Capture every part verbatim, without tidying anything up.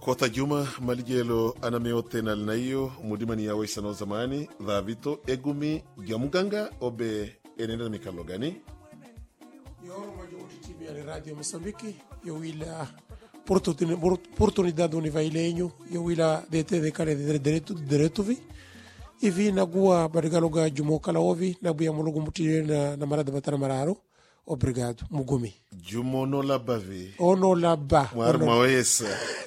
Kota Juma maligelo anameote na linayo mudimani ya waisano zamani dhavito egumi gamuganga obe enenda mikalo gani Yo majuti tibi ya Radio Mozambique yo wila oportunidade univailenyo yo wila dete de kale de direito diretovi ivi nagua barigaloga jumo kala ovi nabuya mulugu mutire na na marada batana mararo. Obrigado, Mugumi. Jumo no labavi. O no laba. Marma wesa.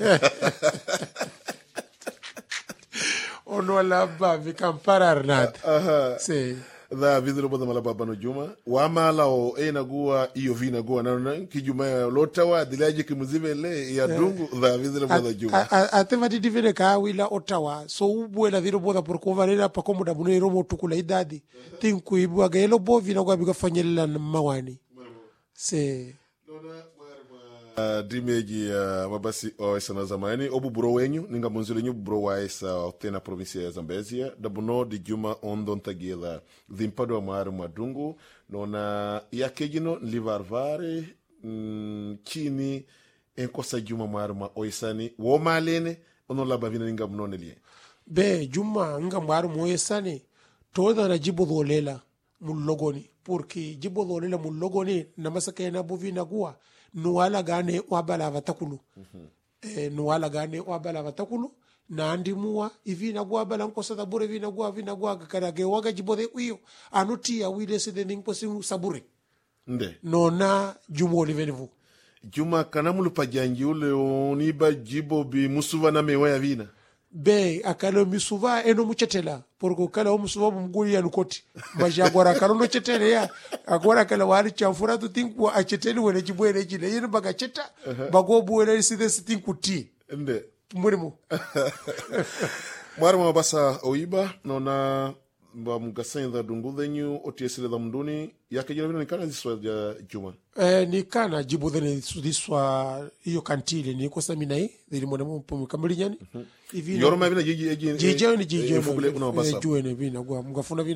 O no laba, vi comparar nada. Aha. Sim. Da vidro boda malababa no Juma. Wa mala o e nagua iyo vi nagua na na ki Juma lotawa dilaje ki muzivele ya dungu da vidro boda Juma. Até vai divine ka wila Ottawa. So ubuela vidro boda por convarela pa como da bunero motu kula idadi. Tinku ibu agelo bo vi nagua biga fanyela mawani. Se uh, dimeji ya uh, mabasi o esa na zamani obu buro wenyu ninga munzule nyu buro wa esa otena provinsia ya Zambezia dabuno di Juma ondon tagila dhimpado wa maaru madungu nona yakejino livarvare mm, chini enkosa Juma maaru ma oisani woma alene ono labavina ninga mnone liye be Juma nga maaru mo oisani toda na jibo dholela mulogoni porque jibo dholela mulogoni na masaka na buvi na gua nuwala gane wabala vatakulu mm-hmm. e, nuwala gane wabala vatakulu na andimuwa ivi na gua bala nkosa tabure vi na gua vi na gua karage waga jibo de uyo anutia wile sede ningposi sabure nde nona Juma olivenevu Juma kanamulu pajanji ule oniba jibo bi musuva na mewa ya vina be akalo misuva eno muchetela porko kala o musuva muguri ya nukoti maja agora kala no chetela ya agora kala wali chamfura tu tinku acheteli wele jibwele jile yini baga cheta uh-huh. Bago buwele side sitinku ti nde murimu Mwarma basa oiba nona ba mugasenza dungudenyu otiesile da mnduni yake jina vino nikana ziswa ya Juma eh nikana jibudhene sudiswa hiyo kantile ni kosa minai dhili mwana mpomu kamili nyani Yoroma vina jiji jiji jiji jiji jiji jiji vina gwa mgafuna vina